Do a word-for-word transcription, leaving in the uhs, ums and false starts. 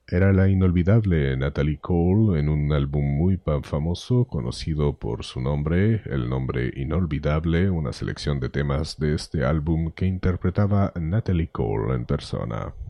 Era la inolvidable Natalie Cole en un álbum muy pa- famoso conocido por su nombre, el nombre inolvidable, una selección de temas de este álbum que interpretaba Natalie Cole en persona.